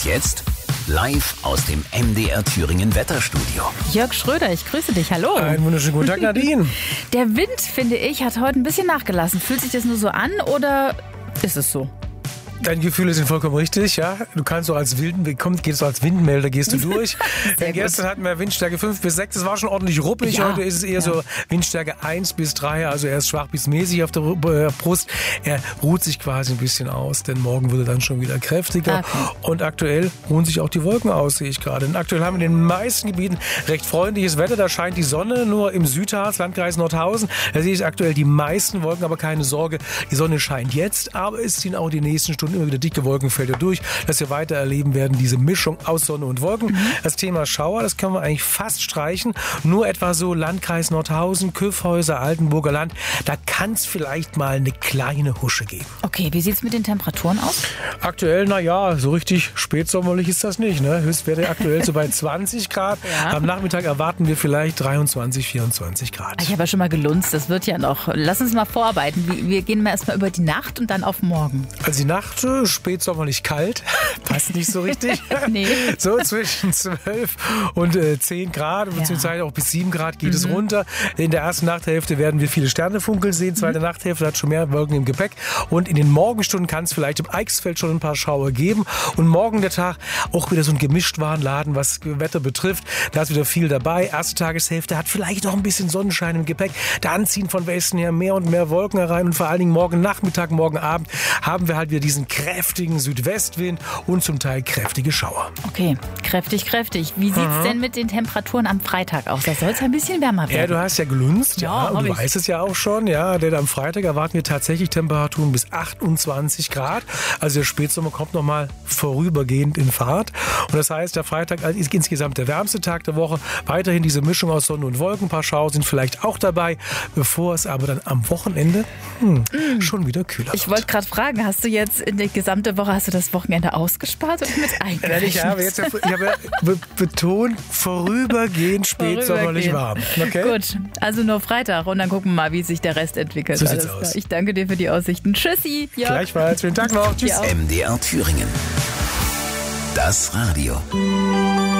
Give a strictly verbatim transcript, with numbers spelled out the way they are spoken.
Und jetzt live aus dem M D R Thüringen Wetterstudio. Jörg Schröder, ich grüße dich. Hallo. Einen wunderschönen guten Tag, Nadine. Der Wind, finde ich, hat heute ein bisschen nachgelassen. Fühlt sich das nur so an oder ist es so? Deine Gefühle sind vollkommen richtig, ja. Du kannst so als Wilden, kommt, gehst du als Windmelder, gehst du durch. Sehr Gestern hatten wir Windstärke fünf bis sechs, das war schon ordentlich ruppig. Ja. Heute ist es eher Ja. so Windstärke eins bis drei, also er ist schwach bis mäßig auf der Brust. Er ruht sich quasi ein bisschen aus, denn morgen wird er dann schon wieder kräftiger. Okay. Und aktuell ruhen sich auch die Wolken aus, sehe ich gerade. Denn aktuell haben wir in den meisten Gebieten recht freundliches Wetter, da scheint die Sonne, nur im Südharz, Landkreis Nordhausen, da sehe ich aktuell die meisten Wolken, aber keine Sorge, die Sonne scheint jetzt, aber es ziehen auch die nächsten Stunden immer wieder dicke Wolkenfelder durch, dass wir weiter erleben werden, diese Mischung aus Sonne und Wolken. Mhm. Das Thema Schauer, das können wir eigentlich fast streichen. Nur etwa so Landkreis Nordhausen, Kyffhäuser, Altenburger Land, da kann es vielleicht mal eine kleine Husche geben. Okay, wie sieht es mit den Temperaturen aus? Aktuell, naja, so richtig spätsommerlich ist das nicht. Ne? Höchstwerte aktuell so bei zwanzig Grad. Ja. Am Nachmittag erwarten wir vielleicht dreiundzwanzig, vierundzwanzig Grad. Ich habe ja schon mal gelunzt, das wird ja noch. Lass uns mal vorarbeiten. Wir gehen mal erstmal über die Nacht und dann auf morgen. Also die Nacht, äh, spätsommerlich kalt, passt nicht so richtig. Nee. So zwischen zwölf und äh, zehn Grad, beziehungsweise ja. auch bis sieben Grad geht mhm. es runter. In der ersten Nachthälfte werden wir viele Sterne funkeln sehen. Zweite mhm. Nachthälfte hat schon mehr Wolken im Gepäck. Und in den Morgenstunden kann es vielleicht im Eichsfeld schon ein paar Schauer geben. Und morgen der Tag auch wieder so ein Gemischtwarenladen, was Wetter betrifft. Da ist wieder viel dabei. Erste Tageshälfte hat vielleicht noch ein bisschen Sonnenschein im Gepäck. Dann ziehen von Westen her mehr und mehr Wolken herein. Und vor allen Dingen morgen Nachmittag, morgen Abend haben wir halt wieder diesen kräftigen Südwestwind und zum Teil kräftige Schauer. Okay, kräftig, kräftig. Wie sieht es mhm. denn mit den Temperaturen am Freitag aus? Da soll es ein bisschen wärmer werden. Ja, du hast ja gelunzt, ja, ja und du ich. weißt es ja auch schon, ja, denn am Freitag erwarten wir tatsächlich Temperaturen bis achtundzwanzig Grad. Also der Spätsommer kommt nochmal vorübergehend in Fahrt. Und das heißt, der Freitag ist insgesamt der wärmste Tag der Woche. Weiterhin diese Mischung aus Sonne und Wolken. Ein paar Schauer sind vielleicht auch dabei, bevor es aber dann am Wochenende hm, mm. schon wieder kühler Ich wird. wollte gerade fragen, hast du jetzt in der gesamte Woche, hast du das Wochenende ausgespart oder mit eingerechnet? Ich habe jetzt ich habe ja betont, vorübergehend spätsommerlich warm. Okay? Gut, also nur Freitag und dann gucken wir mal, wie sich der Rest entwickelt. So sieht's aus. Ich danke dir für die Aussichten. Tschüssi. Jörg. Gleichfalls. Schönen Tag noch. Tschüss. M D R Thüringen. Das Radio.